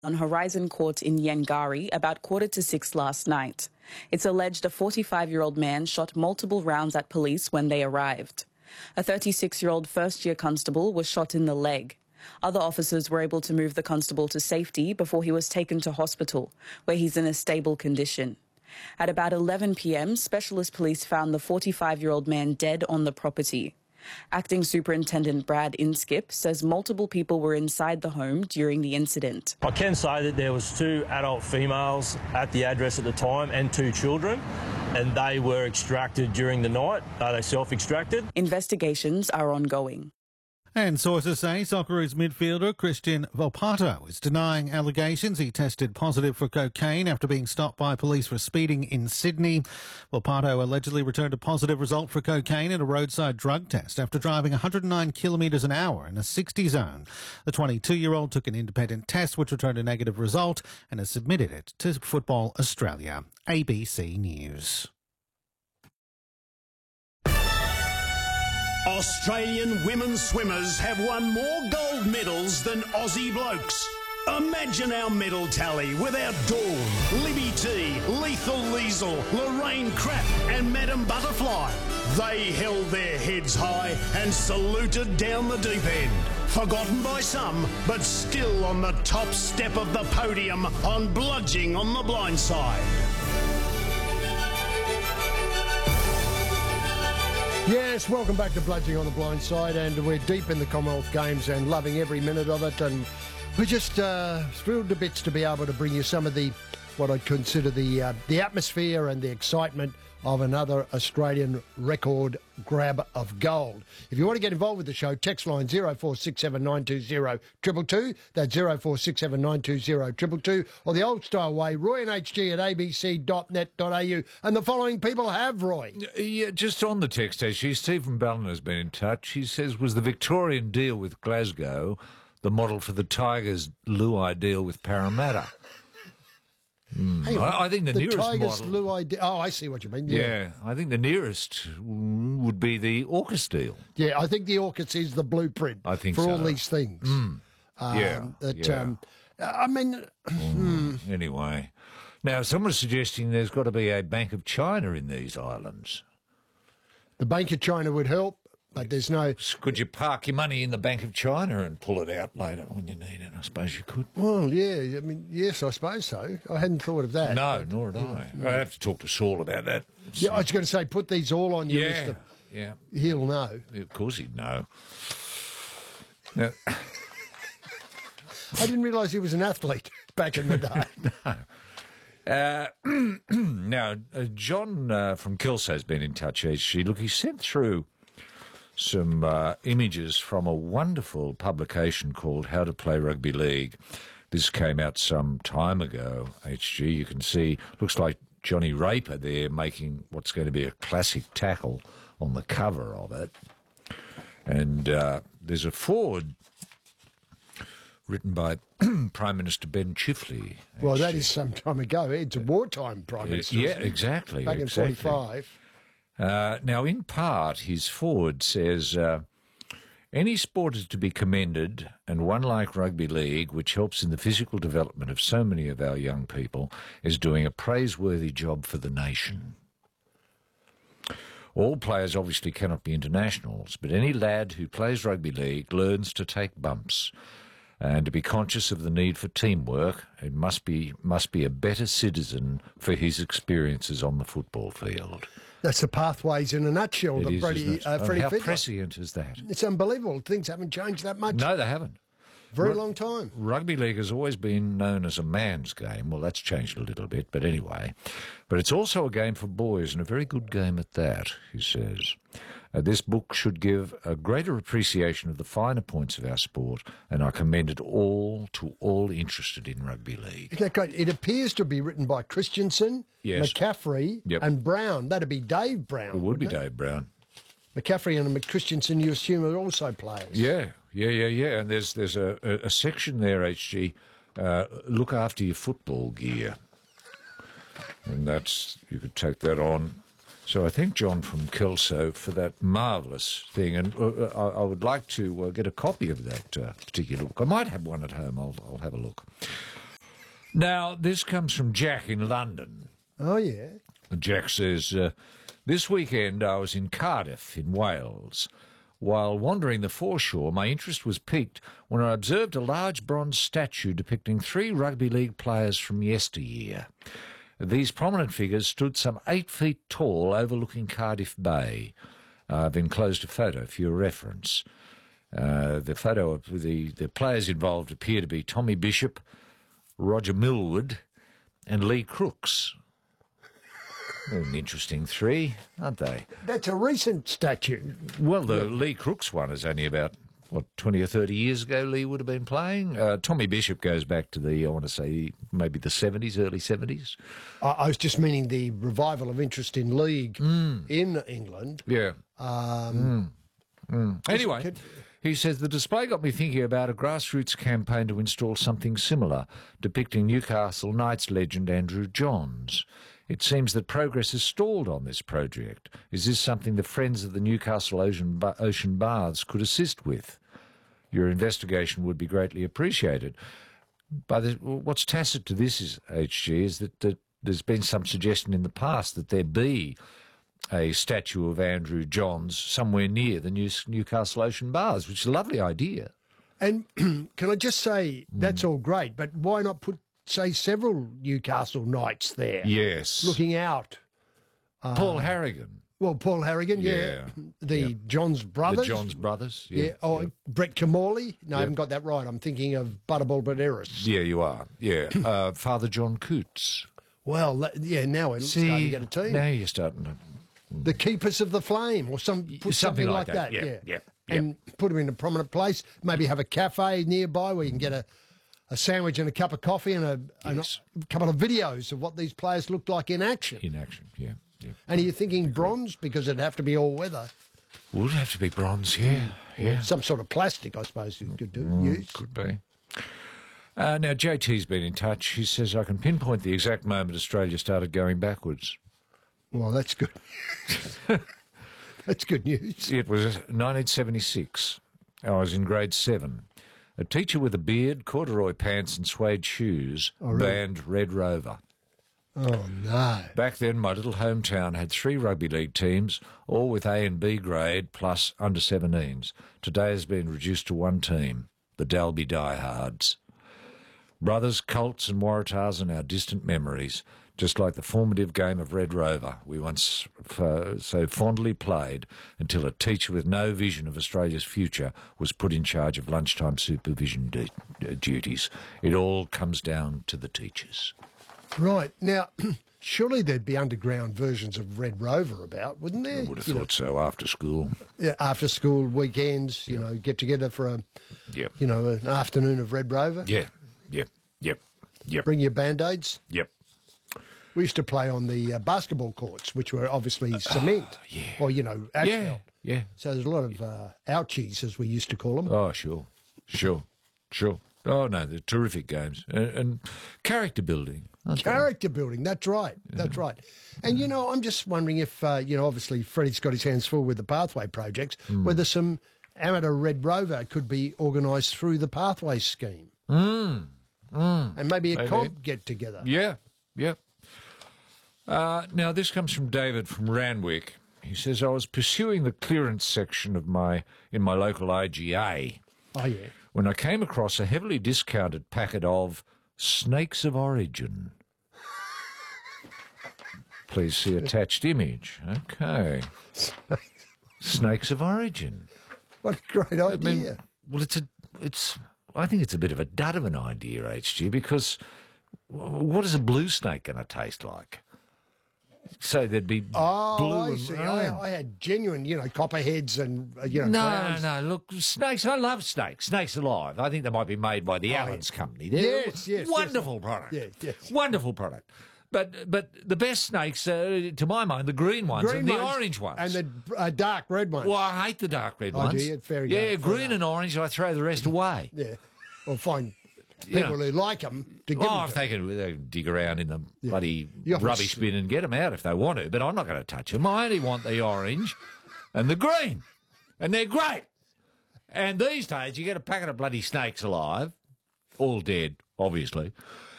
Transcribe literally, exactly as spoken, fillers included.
on Horizon Court in Yengari about quarter to six last night. It's alleged a forty-five-year-old man shot multiple rounds at police when they arrived. A thirty-six-year-old first-year constable was shot in the leg. Other officers were able to move the constable to safety before he was taken to hospital, where he's in a stable condition. At about eleven p m, specialist police found the forty-five-year-old man dead on the property. Acting Superintendent Brad Inskip says multiple people were inside the home during the incident. I can say that there was two adult females at the address at the time and two children, and they were extracted during the night. Uh, they self-extracted. Investigations are ongoing. And sources say Socceroos midfielder Christian Volpato is denying allegations he tested positive for cocaine after being stopped by police for speeding in Sydney. Volpato allegedly returned a positive result for cocaine in a roadside drug test after driving one hundred nine kilometres an hour in a sixty zone. The twenty-two-year-old took an independent test which returned a negative result and has submitted it to Football Australia. A B C News. Australian women swimmers have won more gold medals than Aussie blokes. Imagine our medal tally without Dawn, Libby T, Lethal Liesel, Lorraine Crapp and Madam Butterfly. They held their heads high and saluted down the deep end. Forgotten by some, but still on the top step of the podium on Bludging on the Blind Side. Yes, welcome back to Bludging on the Blind Side, and we're deep in the Commonwealth Games and loving every minute of it, and we're just uh, thrilled to bits to be able to bring you some of the, what I'd consider the uh, the atmosphere and the excitement of another Australian record grab of gold. If you want to get involved with the show, text line zero four six seven nine two zero two two two, that's zero four six seven nine two zero two two two, or the old style way, roy and h g at a b c dot net dot a u. And the following people have, Roy. Yeah, just on the text, actually, Stephen Ballon has been in touch. He says, was the Victorian deal with Glasgow the model for the Tigers' Luai deal with Parramatta? Mm. I, I think the, the nearest Tigers model... Luai, oh, I see what you mean. Yeah. yeah, I think the nearest would be the AUKUS deal. Yeah, I think the AUKUS is the blueprint I think for so. all these things. Mm. Um, yeah, that, yeah. Um, I mean... Mm. Anyway. Now, someone's suggesting there's got to be a Bank of China in these islands. The Bank of China would help, but there's no... Could you park your money in the Bank of China and pull it out later when you need it? I suppose you could. Well, yeah, I mean, yes, I suppose so. I hadn't thought of that. No, nor had I. I have to talk to Saul about that. Yeah, I was going to say, put these all on your yeah, list. Of, yeah. He'll know. Of course he'd know. Now, I didn't realise he was an athlete back in the day. no. Uh, now, uh, John uh, from Kelso has been in touch. She, look, he sent through some uh, images from a wonderful publication called How to Play Rugby League. This came out some time ago, H G. You can see, looks like Johnny Raper there making what's going to be a classic tackle on the cover of it. And uh, there's a forward written by Prime Minister Ben Chifley. Well, that is some time ago. It's a wartime Prime Minister. Yeah, exactly. Back exactly. in forty-five. Uh, now, in part, his forward says, uh, any sport is to be commended, and one like rugby league, which helps in the physical development of so many of our young people, is doing a praiseworthy job for the nation. All players obviously cannot be internationals, but any lad who plays rugby league learns to take bumps and to be conscious of the need for teamwork. It must be must be a better citizen for his experiences on the football field. That's the pathways in a nutshell. It The is, Freddie, isn't it? uh, Oh, Freddie how Fittler. prescient is that? It's unbelievable. Things haven't changed that much. No, they haven't. Very Ru- long time. Rugby league has always been known as a man's game. Well, that's changed a little bit, but anyway. But it's also a game for boys, and a very good game at that, he says. Uh, this book should give a greater appreciation of the finer points of our sport, and I commend it all to all interested in rugby league. Isn't that great? It appears to be written by Christensen, Yes. McCaffrey, Yep. and Brown. That'd be Dave Brown. It would be wouldn't Dave Brown. McCaffrey and Christensen, you assume, are also players. Yeah, yeah, yeah, yeah. And there's there's a, a, a section there, H G, uh, look after your football gear. And that's, you could take that on. So I thank John from Kelso for that marvellous thing. And uh, I, I would like to uh, get a copy of that uh, particular book. I might have one at home. I'll, I'll have a look. Now, this comes from Jack in London. Oh, yeah. Jack says, uh, this weekend I was in Cardiff in Wales. While wandering the foreshore, my interest was piqued when I observed a large bronze statue depicting three rugby league players from yesteryear. These prominent figures stood some eight feet tall overlooking Cardiff Bay. I've enclosed a photo for your reference. Uh, the photo of the, the players involved appear to be Tommy Bishop, Roger Millwood and Lee Crooks. An interesting three, aren't they? That's a recent statue. Well, the Lee Crooks one is only about, what, twenty or thirty years ago Lee would have been playing. Uh, Tommy Bishop goes back to the, I want to say, maybe the seventies, early seventies. I, I was just meaning the revival of interest in league Mm. in England. Yeah. Um, Mm. Mm. Anyway, could- he says, the display got me thinking about a grassroots campaign to install something similar, depicting Newcastle Knights legend Andrew Johns. It seems that progress has stalled on this project. Is this something the Friends of the Newcastle Ocean, ba- Ocean Baths could assist with? Your investigation would be greatly appreciated. By the, what's tacit to this is, H G, is that, that there's been some suggestion in the past that there be a statue of Andrew Johns somewhere near the New, Newcastle Ocean Baths, which is a lovely idea. and can I just say, that's all great, but why not put, say, several Newcastle Knights there? Yes. Looking out. Paul Harrigan. Well, Paul Harrigan, yeah. Yeah. The Yep. Johns brothers. The Johns brothers. Yeah. Yeah. Oh, yeah. Brett Camorley. No, I haven't got that right. I'm thinking of Butterball Baderis. Yeah, you are. Yeah. Uh, Father John Coots. Well, that- yeah, now we're starting to get a team. Now you're starting to... The Keepers of the Flame or some, put something, like that. Yeah, yeah. yeah, And put them in a prominent place. Maybe have a cafe nearby where you can get a, a sandwich and a cup of coffee and a, and Yes. a couple of videos of what these players looked like in action. In action, yeah. yeah. And are you thinking bronze? Because it'd have to be all weather. Would have to be bronze, yeah. Yeah. Some sort of plastic, I suppose you could do. Mm, use. could be. Uh, now, J T's been in touch. He says, I can pinpoint the exact moment Australia started going backwards. Well, that's good. That's good news. It was nineteen seventy-six. I was in grade seven. A teacher with a beard, corduroy pants and suede shoes banned Red Rover. Oh, no. Back then, my little hometown had three rugby league teams, all with A and B grade plus under seventeens. Today has been reduced to one team, the Dalby Diehards. Brothers, Colts and Waratahs are now distant memories, just like the formative game of Red Rover we once uh, so fondly played until a teacher with no vision of Australia's future was put in charge of lunchtime supervision du- uh, duties. It all comes down to the teachers. Right. Now, surely there'd be underground versions of Red Rover about, wouldn't there? I would have You know, thought so after school. yeah, after school, weekends, you know, get together for a, Yep. you know, an afternoon of Red Rover. Yeah, yep, yep, yep, Bring your Band-Aids. yep. We used to play on the uh, basketball courts, which were obviously cement. yeah. Or, you know, asphalt. Yeah, yeah. So there's a lot of uh, ouchies, as we used to call them. Oh, sure, sure, sure. Oh, no, they're terrific games. And, and character building. aren't they? Character building, that's right, that's right. And, you know, I'm just wondering if, uh, you know, obviously Freddie's got his hands full with the Pathway projects, Hmm. whether some amateur Red Rover could be organised through the Pathway scheme. Mm. Mm. And maybe a Maybe. comp get together. Yeah, yeah. Uh, now, this comes from David from Randwick. He says, I was pursuing the clearance section of my in my local I G A Oh, yeah. when I came across a heavily discounted packet of Snakes of Origin. Please see attached image. Okay. Snakes of Origin. What a great I idea. mean, well, it's a, it's. I think it's a bit of a dud of an idea, H G, because w- what is a blue snake going to taste like? So there'd be oh, blue I and see. brown. I, I had genuine, you know, copperheads and, uh, you know, No, browns. no, no. Look, snakes. I love snakes. Snakes alive. I think they might be made by the Oh, Allen's company. They're Yes, yes, wonderful yes. product. Yeah, yes. Wonderful product. But but the best snakes, uh, to my mind, the green ones Green and the ones orange ones. And the uh, dark red ones. well, I hate the dark red Oh, ones. do you? Fair yeah, enough, fair green enough. and orange. I throw the rest away. Yeah. Or find You people know. who like them to give Oh, them if to. they can, they can dig around in the bloody You often rubbish s- bin and get them out if they want to, but I'm not going to touch them. I only want the orange and the green, and they're great. And these days, you get a packet of bloody snakes alive, all dead, obviously,